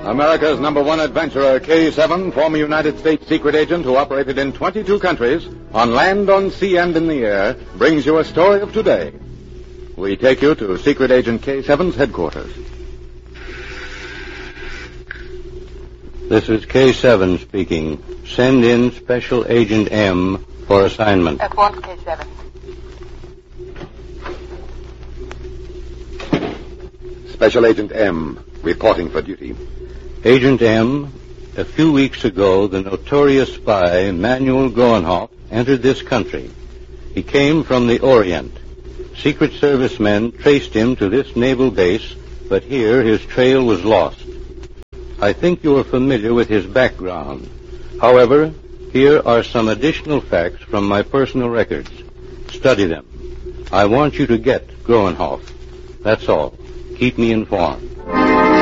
America's #1 adventurer, K-7, former United States secret agent who operated in 22 countries, on land, on sea, and in the air, brings you a story of today. We take you to Secret Agent K-7's headquarters. This is K-7 speaking. Send in Special Agent M for assignment. At once, K-7. Special Agent M, reporting for duty. Agent M, a few weeks ago, the notorious spy Manuel Goenhoff entered this country. He came from the Orient. Secret Service men traced him to this naval base, but here his trail was lost. I think you are familiar with his background. However, here are some additional facts from my personal records. Study them. I want you to get Goenhoff. That's all. Keep me informed.